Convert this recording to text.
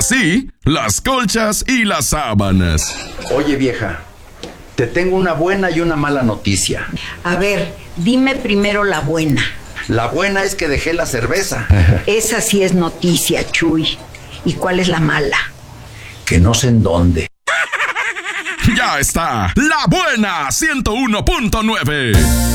sí, las colchas y las sábanas. Oye, vieja, te tengo una buena y una mala noticia. A ver, dime primero la buena. La buena es que dejé la cerveza. Esa sí es noticia, Chuy. ¿Y cuál es la mala? Que no sé en dónde. Ya está, La Buena 101.9.